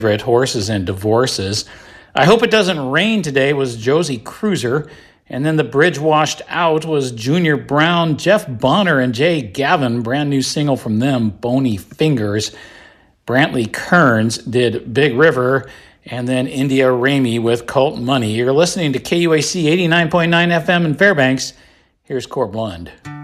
favorite, Horses and Divorces. I Hope It Doesn't Rain Today was Josie Cruiser. And then The Bridge Washed Out was Junior Brown, Jeff Bonner, and Jay Gavin. Brand new single from them, Bony Fingers. Brantley Kearns did Big River. And then India Ramey with Cult Money. You're listening to KUAC 89.9 FM in Fairbanks. Here's Core Blund.